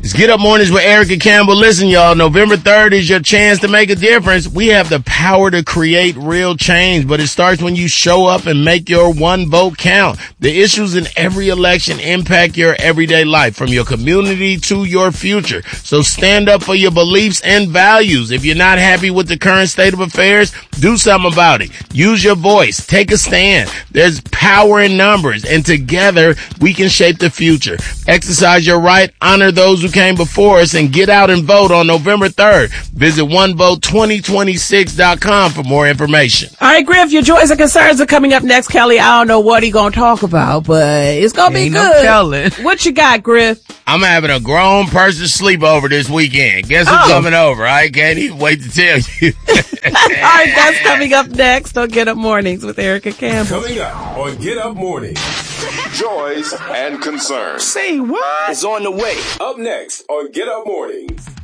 It's Get Up Mornings with Erica Campbell. Listen, y'all, November 3rd is your chance to make a difference. We have the power to create real change, but it starts when you show up and make your one vote count. The issues in every election impact your everyday life, from your community to your future. So stand up for your beliefs and values. If you're not happy with the current state of affairs, do something about it. Use your voice. Take a stand. There's power in numbers, and together we can shape the future. Exercise your right, honor those who came before us, and get out and vote on November 3rd. Visit onevote2026.com for more information. All right, Griff, your joys and concerns are coming up next. Kelly, I don't know what he gonna talk about, but it's gonna be good. No, what you got, Griff? I'm having a grown person sleepover this weekend. Guess who's coming over? I can't even wait to tell you. All right, that's coming up next on Get Up Mornings with Erica Campbell. Coming up on Get Up Mornings. Joys and concerns. Say what? It's on the way. Up next on Get Up Mornings.